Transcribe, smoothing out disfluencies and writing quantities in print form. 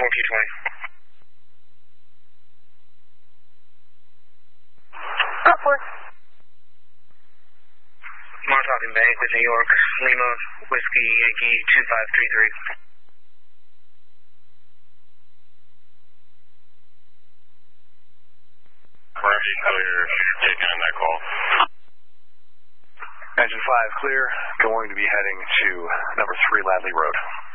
1Q20. Upward. Montauk Bank with New York, Lima, Whiskey, Yankee, 2533. Wherever you clear, taking on that call. Engine 5 clear, going to be heading to number 3 Ladley Road.